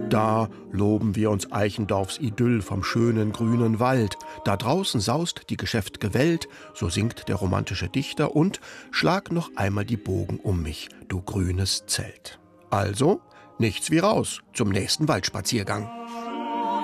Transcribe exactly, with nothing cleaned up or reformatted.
Da loben wir uns Eichendorffs Idyll vom schönen grünen Wald. Da draußen saust die geschäft'ge Welt, so singt der romantische Dichter und schlag noch einmal die Bogen um mich, du grünes Zelt. Also, nichts wie raus zum nächsten Waldspaziergang.